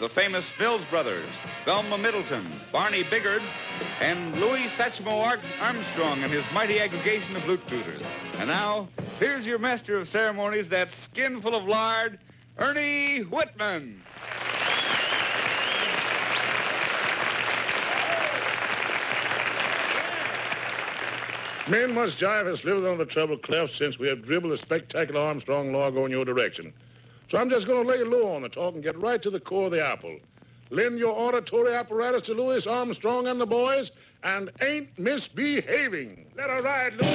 the famous Bills brothers, Velma Middleton, Barney Biggard, and Louis Satchmo Armstrong and his mighty aggregation of flute tutors. And now, here's your master of ceremonies, that skin full of lard, Ernie Whitman. Men must jive has slithered on the treble clef since we have dribbled the spectacular Armstrong logo in your direction. So I'm just going to lay low on the talk and get right to the core of the apple. Lend your auditory apparatus to Louis Armstrong and the boys and ain't misbehaving. Let her ride, Louis.